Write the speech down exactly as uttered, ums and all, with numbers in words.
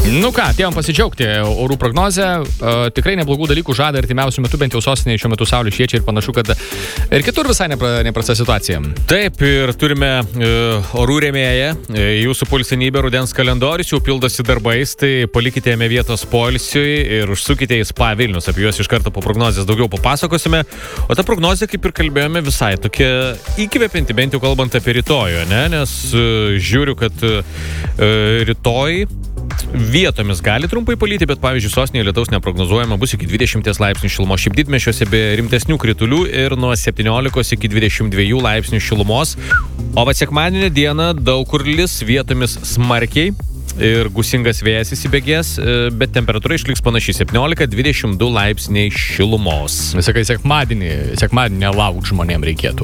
Nu ką, atėjom pasidžiaugti orų prognozę. Uh, tikrai neblogų dalykų žada artimiausių metų, bent jau sostinėje šiuo metu saulė šviečia ir panašu, kad ir kitur visai nepra, neprasta situacija. Taip, ir turime uh, orų rėmėją. Jūsų pulsinybė rudens kalendorius jau pildosi darbais, tai palikite jame vietos poilsiui ir užsukite į Spa Vilnius. Apie juos iš karto po prognozės daugiau papasakosime. O ta prognozė, kaip ir kalbėjome, visai tokia įkvepianti, bent jau kalbant apie rytojų, ne? Nes uh, žiūriu, kad uh, rytoj vietomis gali trumpai palyti, bet pavyzdžiui, sostinėje lietaus neprognozuojama, bus iki dvidešimties laipsnių šilumos, šiaip didmiesčiuose be rimtesnių kritulių ir nuo septyniolikos iki dvidešimt dviejų laipsnių šilumos. O va sekmadienio dieną daug kur lis vietomis smarkiai ir gūsingas vėjas įsibėgės, bet temperatūra išliks panašiai septyniolika dvidešimt du laipsniai šilumos. Sakai, sekmadienį, sekmadienį lauk žmonėm reikėtų.